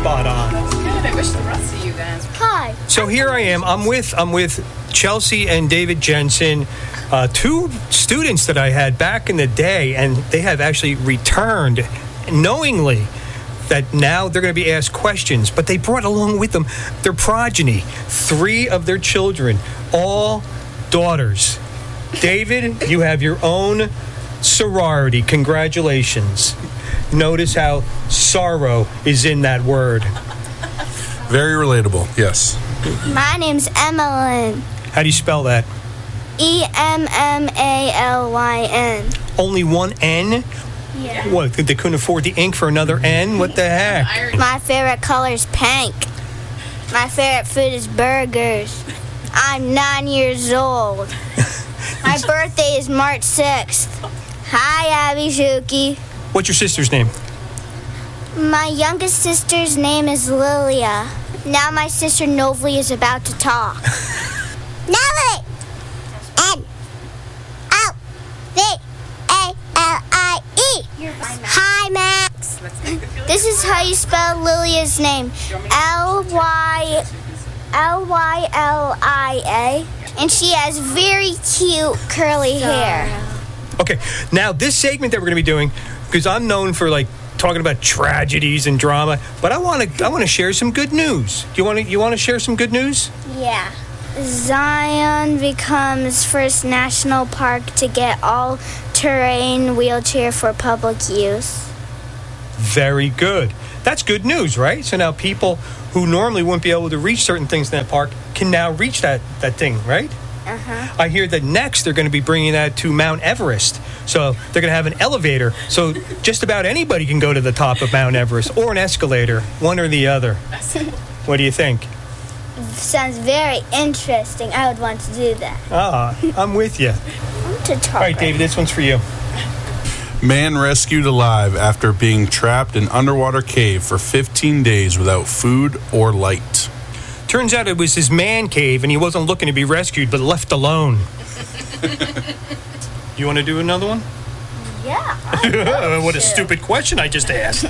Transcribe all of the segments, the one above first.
spot on. Good. I wish the rest of you guys. Hi. So here I am. I'm with Chelsea and David Jensen, two students that I had back in the day, and they have actually returned knowingly that now they're going to be asked questions, but they brought along with them their progeny, 3 of their children, all daughters. David, you have your own sorority. Congratulations. Notice how sorrow is in that word. Very relatable, yes. My name's Emmeline. How do you spell that? Emmalyn. Only one N? Yeah. What, they couldn't afford the ink for another N? What the heck? My favorite color is pink. My favorite food is burgers. I'm 9 years old. My birthday is March 6th. Hi, Abby Shuki. What's your sister's name? My youngest sister's name is Lilia. Now my sister Novely is about to talk. Novely! N-O-V-A-L-I-E. Hi, Max. This is how you spell Lilia's name. Lylia. And she has very cute curly hair. Okay, now this segment that we're going to be doing, because I'm known for talking about tragedies and drama, but I want to share some good news. You want to share some good news? Yeah. Zion becomes first national park to get all-terrain wheelchair for public use. Very good. That's good news, right? So now people who normally wouldn't be able to reach certain things in that park can now reach that thing, right? Uh-huh. I hear that next they're going to be bringing that to Mount Everest. So they're going to have an elevator. So just about anybody can go to the top of Mount Everest, or an escalator, one or the other. What do you think? Sounds very interesting. I would want to do that. I'm with you. I want to talk. All right, David, this one's for you. Man rescued alive after being trapped in underwater cave for 15 days without food or light. Turns out it was his man cave, and he wasn't looking to be rescued, but left alone. You want to do another one? Yeah. What a stupid question I just asked.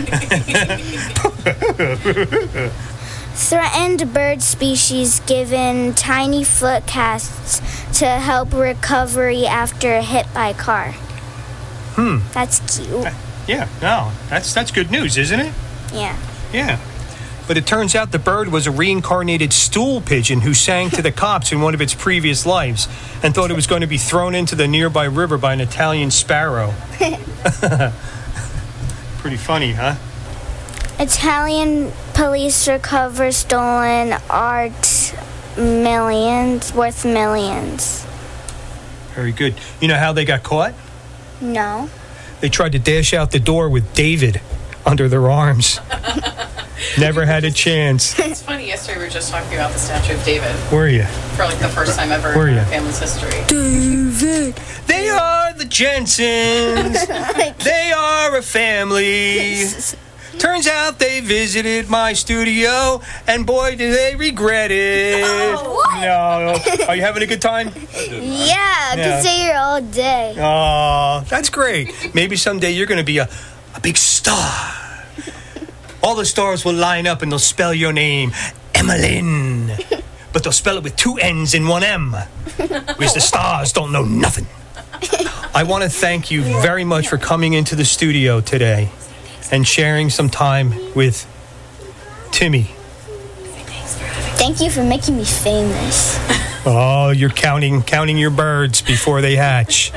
Threatened bird species given tiny foot casts to help recovery after hit by car. That's cute. Yeah, no, that's good news, isn't it? Yeah. Yeah. But it turns out the bird was a reincarnated stool pigeon who sang to the cops in one of its previous lives and thought it was going to be thrown into the nearby river by an Italian sparrow. Pretty funny, huh? Italian police recover stolen art worth millions. Very good. You know how they got caught? No. They tried to dash out the door with David under their arms. Never had a chance. It's funny, yesterday we were just talking about the statue of David. Were you? For the first time ever in our family's history. David! They are the Jensens! They are a family! Turns out they visited my studio, and boy, do they regret it. No. Are you having a good time? Yeah, I could stay here all day. Oh, that's great. Maybe someday you're going to be a big star. All the stars will line up and they'll spell your name, Emmeline. But they'll spell it with 2 N's and 1 M. Because the stars don't know nothing. I want to thank you very much for coming into the studio today and sharing some time with Timmy. Thank you for making me famous. Oh, you're counting your birds before they hatch.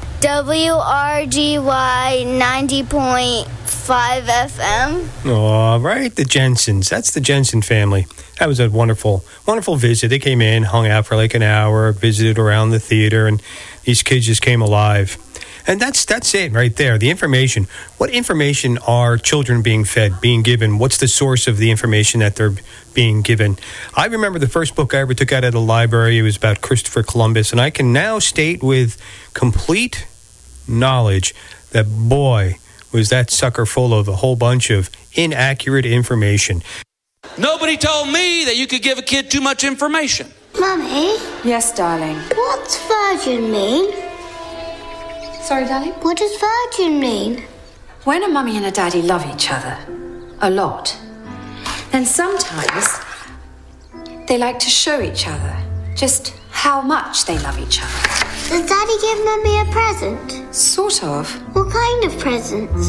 WRGY 90.5 FM. All right, the Jensens. That's the Jensen family. That was a wonderful, wonderful visit. They came in, hung out for an hour, visited around the theater, and these kids just came alive. And that's it right there. The information. What information are children being fed, being given? What's the source of the information that they're being given? I remember the first book I ever took out of the library. It was about Christopher Columbus. And I can now state with complete knowledge that, boy, was that sucker full of a whole bunch of inaccurate information. Nobody told me that you could give a kid too much information. Mummy? Yes, darling? What's virgin mean? Sorry, darling? What does virgin mean? When a mummy and a daddy love each other a lot, Then sometimes they like to show each other just how much they love each other. Does Daddy give Mummy a present? Sort of. What kind of presents?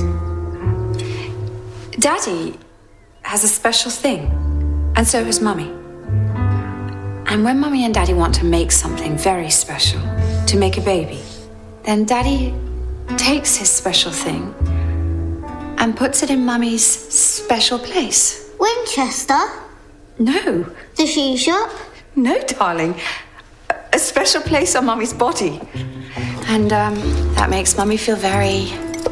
Daddy has a special thing, and so has Mummy. And when Mummy and Daddy want to make something very special, to make a baby, then Daddy takes his special thing and puts it in Mummy's special place. Winchester? No. The shoe shop? No, darling. A special place on Mummy's body. And that makes Mummy feel very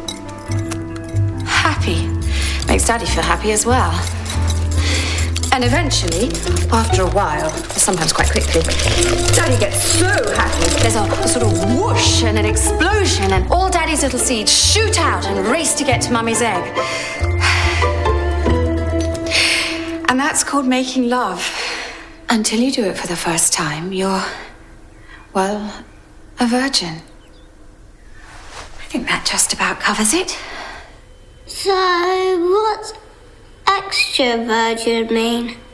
happy. Makes Daddy feel happy as well. And eventually, after a while, sometimes quite quickly, Daddy gets so happy. There's a sort of whoosh and an explosion, and all Daddy's little seeds shoot out and race to get to Mummy's egg. And that's called making love. Until you do it for the first time, you're, well, a virgin. I think that just about covers it. So, what's extra virgin mean?